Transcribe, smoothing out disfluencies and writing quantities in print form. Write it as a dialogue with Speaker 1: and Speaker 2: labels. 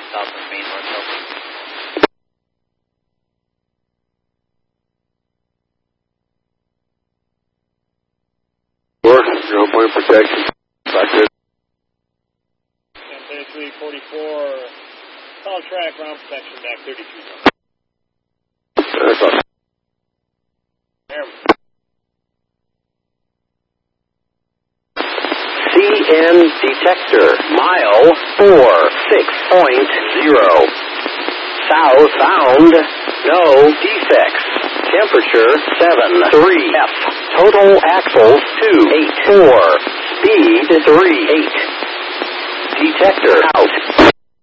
Speaker 1: Southwest main north Delta.
Speaker 2: 0 point protection. Back there.
Speaker 3: 103344, solid track, ground protection, back 32 zone.
Speaker 2: That's awesome.
Speaker 3: There we go.
Speaker 4: CN detector, mile 46.0. Southbound, no defects. Temperature 73 F. Total axles 284. Speed 38. Detector out.